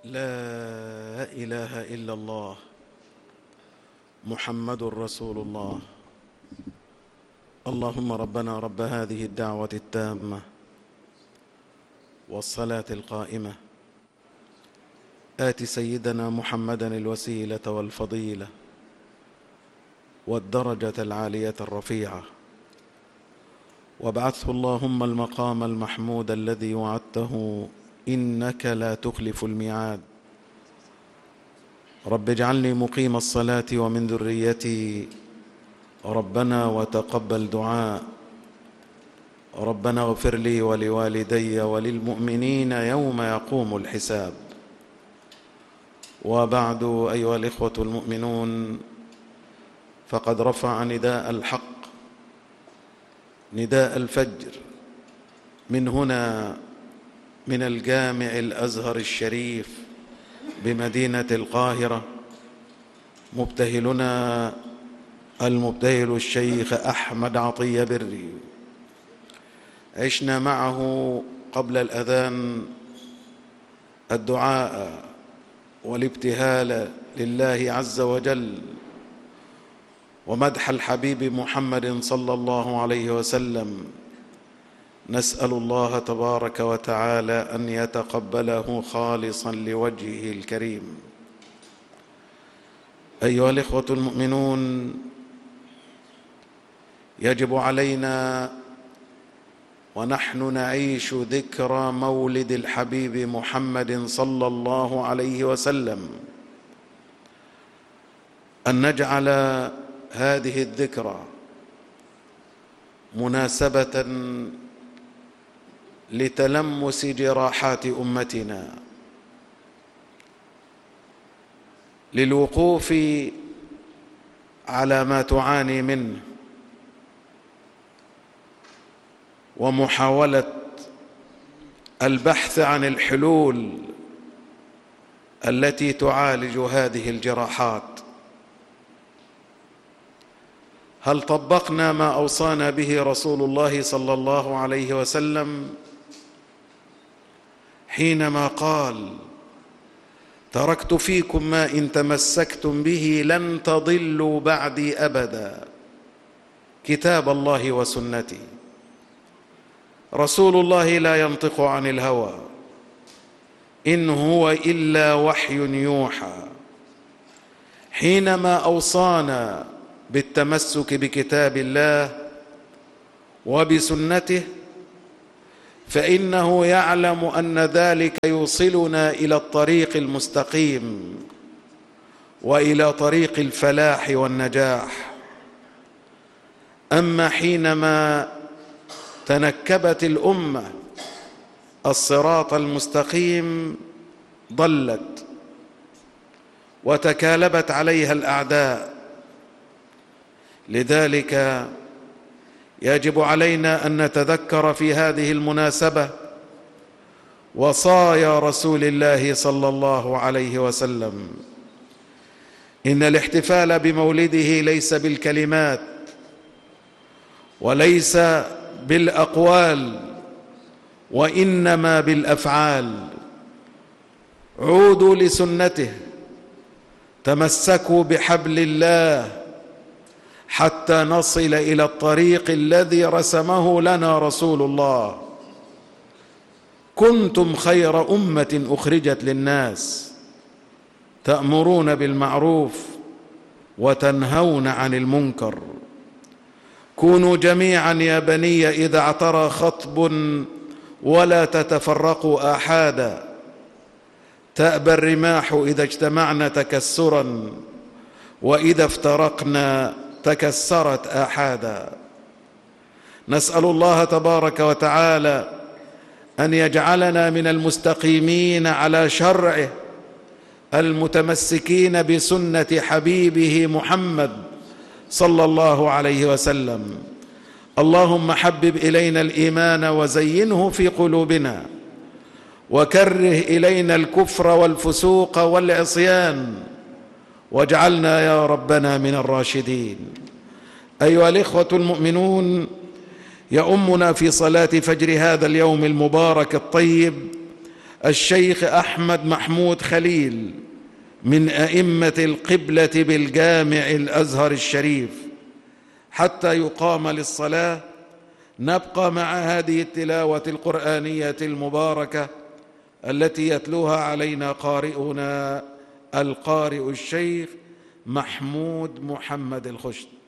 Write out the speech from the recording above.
لا إله إلا الله محمد رسول الله. اللهم ربنا رب هذه الدعوة التامة والصلاة القائمة آت سيدنا محمدا الوسيلة والفضيلة والدرجة العالية الرفيعة، وابعثه اللهم المقام المحمود الذي وعدته إنك لا تخلف الميعاد. رب اجعلني مقيم الصلاة ومن ذريتي ربنا وتقبل دعاء. ربنا اغفر لي ولوالدي وللمؤمنين يوم يقوم الحساب. وبعد، أيها الإخوة المؤمنون، فقد رفع نداء الحق، نداء الفجر، من هنا من الجامع الأزهر الشريف بمدينة القاهرة مبتهلنا المبتهل الشيخ أحمد عطية بري. عشنا معه قبل الأذان الدعاء والابتهال لله عز وجل ومدح الحبيب محمد صلى الله عليه وسلم. نسأل الله تبارك وتعالى أن يتقبله خالصا لوجهه الكريم. أيها الإخوة المؤمنون، يجب علينا ونحن نعيش ذكرى مولد الحبيب محمد صلى الله عليه وسلم أن نجعل هذه الذكرى مناسبة لتلمس جراحات أمتنا، للوقوف على ما تعاني منه، ومحاولة البحث عن الحلول التي تعالج هذه الجراحات. هل طبقنا ما أوصانا به رسول الله صلى الله عليه وسلم حينما قال: تركت فيكم ما إن تمسكتم به لن تضلوا بعدي أبدا، كتاب الله وسنتي. رسول الله لا ينطق عن الهوى، إن هو إلا وحي يوحى. حينما أوصانا بالتمسك بكتاب الله وبسنته فإنه يعلم أن ذلك يوصلنا إلى الطريق المستقيم وإلى طريق الفلاح والنجاح. أما حينما تنكبت الأمة الصراط المستقيم ضلت وتكالبت عليها الأعداء. لذلك يجب علينا أن نتذكر في هذه المناسبة وصايا رسول الله صلى الله عليه وسلم. إن الاحتفال بمولده ليس بالكلمات وليس بالأقوال، وإنما بالأفعال. عودوا لسنته، تمسكوا بحبل الله حتى نصل إلى الطريق الذي رسمه لنا رسول الله. كنتم خير أمة أخرجت للناس، تأمرون بالمعروف وتنهون عن المنكر. كونوا جميعا يا بني إذا اعترى خطب ولا تتفرقوا آحادا. تأبى الرماح إذا اجتمعنا تكسرا، وإذا افترقنا تكسرت آحادا. نسأل الله تبارك وتعالى أن يجعلنا من المستقيمين على شرعه، المتمسكين بسنة حبيبه محمد صلى الله عليه وسلم. اللهم حبب إلينا الإيمان وزينه في قلوبنا، وكره إلينا الكفر والفسوق والعصيان، واجعلنا يا ربنا من الراشدين. أيها الإخوة المؤمنون، يؤمنا في صلاة فجر هذا اليوم المبارك الطيب الشيخ أحمد محمود خليل من أئمة القبلة بالجامع الأزهر الشريف حتى يقام للصلاة. نبقى مع هذه التلاوة القرآنية المباركة التي يتلوها علينا قارئنا القارئ الشيخ محمود محمد الخشت.